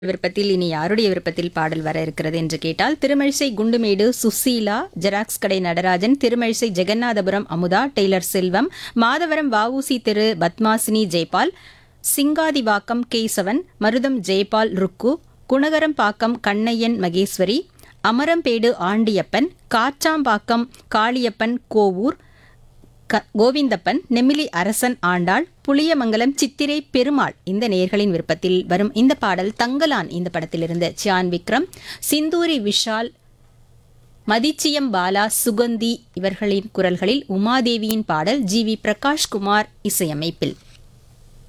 விருப்பத்தில் இனி யாருடைய விருப்பத்தில் பாடல் வர இருக்கிறது என்று கேட்டால், திருமழிசை குண்டுமேடு சுசீலா, ஜெராக்ஸ் கடை நடராஜன், திருமழிசை ஜெகநாதபுரம் அமுதா, டெய்லர் செல்வம், மாதவரம் வஉசி திரு பத்மாசினி ஜெயபால், சிங்காதிவாக்கம் கேசவன், மருதம் ஜெயபால் ருக்கு, குணகரம் பாக்கம் கண்ணையன் மகேஸ்வரி, அமரம்பேடு ஆண்டியப்பன், காச்சாம்பாக்கம் காளியப்பன் கோவூர் கோவிந்தப்பன், நெமிலி அரசன் ஆண்டாள், புளியமங்கலம் சித்திரை பெருமாள் இந்த நேயர்களின் விருப்பத்தில் வரும் இந்த பாடல் தங்கலான் இந்த படத்திலிருந்து சியான் விக்ரம், சிந்தூரி விஷால், மதிச்சியம் பாலா, சுகந்தி இவர்களின் குரல்களில் உமாதேவியின் பாடல் ஜி வி பிரகாஷ்குமார் இசையமைப்பில்.